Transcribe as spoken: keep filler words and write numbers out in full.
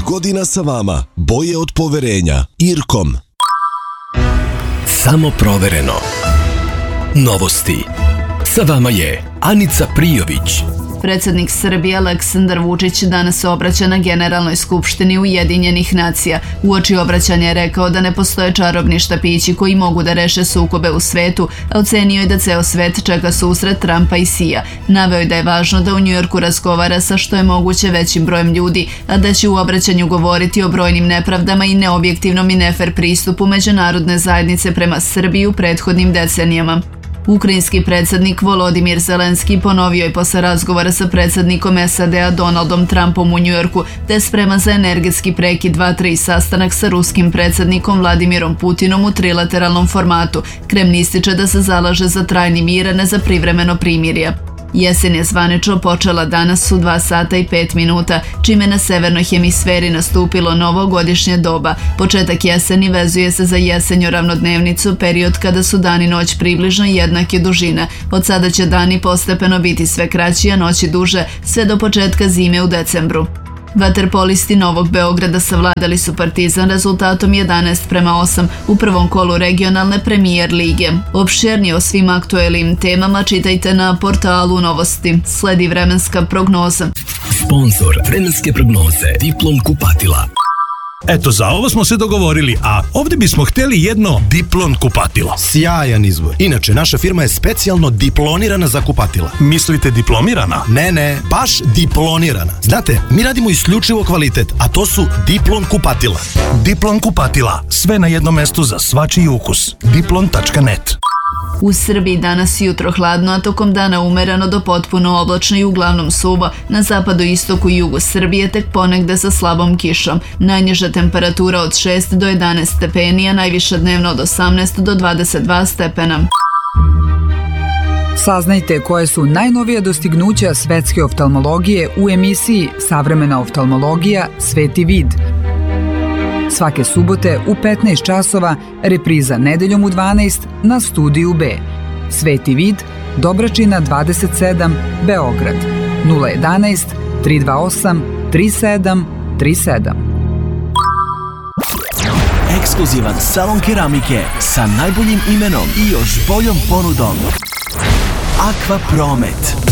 godina sa vama, boje od poverenja. Irkom. Samo provereno. Novosti. Sa vama je Anica Prijović. Predsednik Srbije Aleksandar Vučić danas se obraća na Generalnoj skupštini Ujedinjenih nacija. Uoči obraćanja je rekao da ne postoje čarobni štapići koji mogu da reše sukobe u svetu, a ocenio je da ceo svet čeka susret Trumpa i Sija. Naveo je da je važno da u Njujorku razgovara sa što je moguće većim brojem ljudi, a da će u obraćanju govoriti o brojnim nepravdama i neobjektivnom i nefer pristupu međunarodne zajednice prema Srbiji u prethodnim decenijama. Ukrajinski predsjednik Volodimir Zelenski ponovio je posle razgovora sa predsjednikom S A D-a Donaldom Trumpom u Njujorku da je spreman za energetski prekid dva tri sastanak sa ruskim predsjednikom Vladimirom Putinom u trilateralnom formatu. Kreml ističe da se zalaže za trajni mir, a ne za privremeno primirje. Jesen je zvanično počela danas u dva sata i pet minuta, čime na severnoj hemisferi nastupilo novo godišnje doba. Početak jeseni vezuje se za jesenju ravnodnevnicu, period kada su dan i noć približno jednake dužine. Od sada će dani postepeno biti sve kraći, a noći duže, sve do početka zime u decembru. Vaterpolisti Novog Beograda savladali su Partizan rezultatom jedanaest prema osam u prvom kolu regionalne premijer lige. Opširnije o svim aktuelnim temama čitajte na portalu Novosti. Sledi vremenska prognoza. Sponzor vremenske prognoze Diplom kupatila. Eto, za ovo smo se dogovorili, a ovdje bismo htjeli jedno Diplon kupatilo. Sjajan izbor. Inače, naša firma je specijalno diplonirana za kupatila. Mislite diplomirana? Ne, ne, baš diplonirana. Znate, mi radimo isključivo kvalitet, a to su Diplon kupatila. Diplon kupatila. Sve na jednom mestu za svačiji ukus. diplon tačka net. U Srbiji danas jutro hladno, a tokom dana umereno do potpuno oblačno i uglavnom suvo, na zapadu, istoku i jugu Srbije tek ponegde sa slabom kišom. Najniža temperatura od šest do jedanaest stepeni, a najviša dnevno od osamnaest do dvadeset dva stepena. Saznajte koje su najnovija dostignuća svetske oftalmologije u emisiji Savremena oftalmologija Sveti vid. Svake subote u petnaest časova, repriza nedeljom u dvanaest na Studiju B. Sveti vid, Dobračina dvadeset sedam, Beograd. nula jedanaest, tri dva osam, tri sedam tri sedam. Ekskluzivan salon keramike sa najboljim imenom i još boljom ponudom. Aqua Promet.